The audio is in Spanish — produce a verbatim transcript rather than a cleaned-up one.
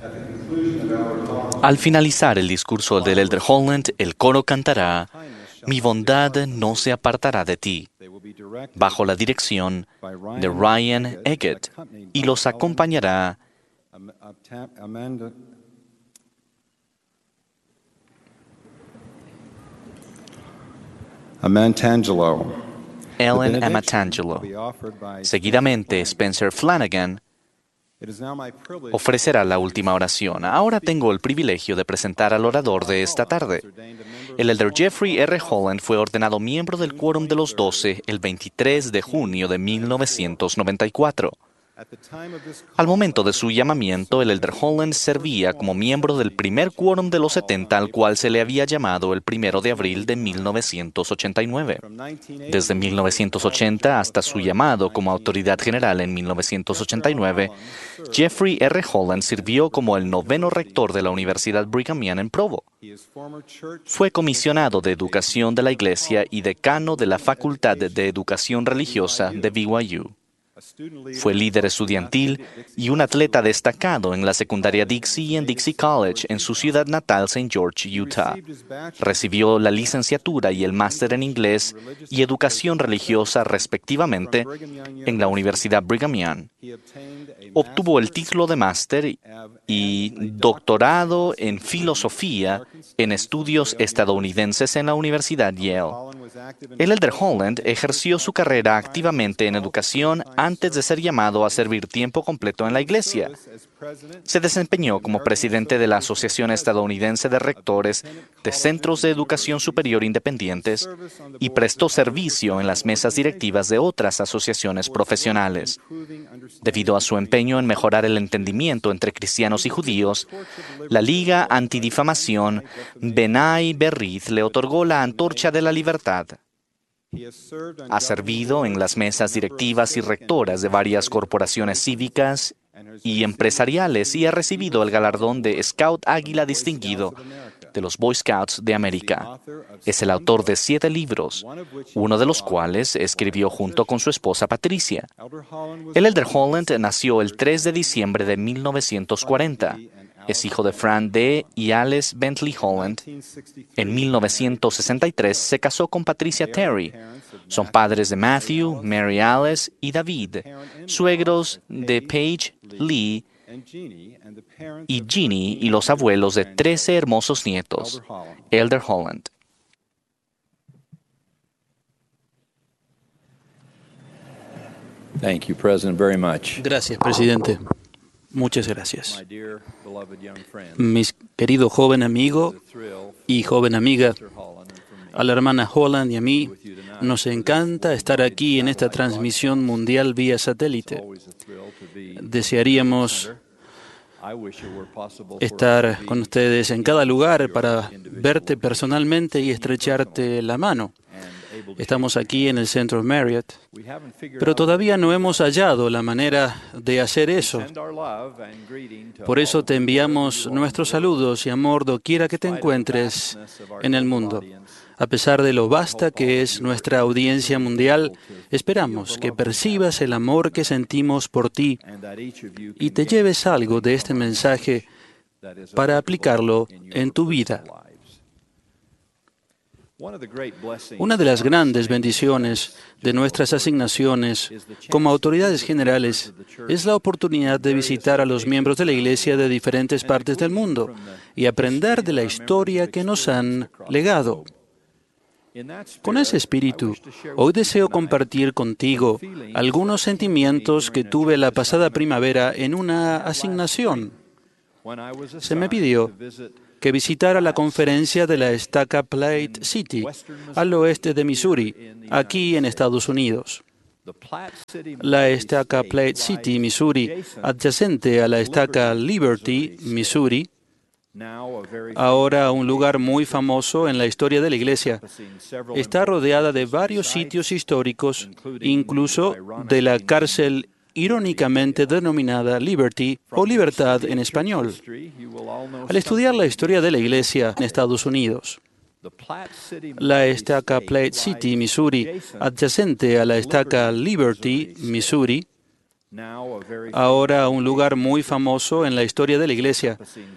Al finalizar el discurso del Elder Holland, el coro cantará "Mi bondad no se apartará de ti", bajo la dirección de Ryan Eggett, y los acompañará Amatangelo. Ellen Amatangelo. Seguidamente, Spencer Flanagan ofrecerá la última oración. Ahora tengo el privilegio de presentar al orador de esta tarde. El Elder Jeffrey R. Holland fue ordenado miembro del Quórum de los Doce el veintitrés de junio de mil novecientos noventa y cuatro. Al momento de su llamamiento, el Elder Holland servía como miembro del primer Quórum de los setenta, al cual se le había llamado el primero de abril de mil novecientos ochenta y nueve. Desde mil novecientos ochenta hasta su llamado como autoridad general en mil novecientos ochenta y nueve, Jeffrey R. Holland sirvió como el noveno rector de la Universidad Brigham Young en Provo. Fue comisionado de Educación de la Iglesia y decano de la Facultad de Educación Religiosa de B Y U. Fue líder estudiantil y un atleta destacado en la secundaria Dixie y en Dixie College en su ciudad natal, Saint George, Utah. Recibió la licenciatura y el máster en inglés y educación religiosa, respectivamente, en la Universidad Brigham Young. Obtuvo el título de máster y doctorado en filosofía en estudios estadounidenses en la Universidad Yale. El Elder Holland ejerció su carrera activamente en educación antes de ser llamado a servir tiempo completo en la iglesia. Se desempeñó como presidente de la Asociación Estadounidense de Rectores de Centros de Educación Superior Independientes y prestó servicio en las mesas directivas de otras asociaciones profesionales. Debido a su empeño en mejorar el entendimiento entre cristianos y judíos, la Liga Antidifamación B'nai B'rith le otorgó la Antorcha de la Libertad. Ha servido en las mesas directivas y rectoras de varias corporaciones cívicas y empresariales y ha recibido el galardón de Scout Águila Distinguido de los Boy Scouts de América. Es el autor de siete libros, uno de los cuales escribió junto con su esposa Patricia. El Elder Holland nació el tres de diciembre de mil novecientos cuarenta. Es hijo de Fran D. y Alice Bentley Holland. En mil novecientos sesenta y tres se casó con Patricia Terry. Son padres de Matthew, Mary Alice y David, suegros de Paige, Lee y Jeannie y los abuelos de trece hermosos nietos. Elder Holland. Thank you, President, very much. Gracias, presidente. Muchas gracias. Mis querido joven amigo y joven amiga, a la hermana Holland y a mí, nos encanta estar aquí en esta transmisión mundial vía satélite. Desearíamos estar con ustedes en cada lugar para verte personalmente y estrecharte la mano. Estamos aquí en el centro Marriott, pero todavía no hemos hallado la manera de hacer eso. Por eso te enviamos nuestros saludos y amor doquiera que te encuentres en el mundo. A pesar de lo vasta que es nuestra audiencia mundial, esperamos que percibas el amor que sentimos por ti y te lleves algo de este mensaje para aplicarlo en tu vida. Una de las grandes bendiciones de nuestras asignaciones como autoridades generales es la oportunidad de visitar a los miembros de la Iglesia de diferentes partes del mundo y aprender de la historia que nos han legado. Con ese espíritu, hoy deseo compartir contigo algunos sentimientos que tuve la pasada primavera en una asignación. Se me pidió que visitara la conferencia de la Estaca Plate City, al oeste de Missouri, aquí en Estados Unidos. La Estaca Plate City, Missouri, adyacente a la Estaca Liberty, Missouri, ahora un lugar muy famoso en la historia de la Iglesia, está rodeada de varios sitios históricos, incluso de la cárcel irónicamente denominada Liberty o Libertad en español. Al estudiar la historia de la Iglesia en Estados Unidos, la Estaca Plate City, Missouri, adyacente a la Estaca Liberty, Missouri, ahora un lugar muy famoso en la historia de la Iglesia.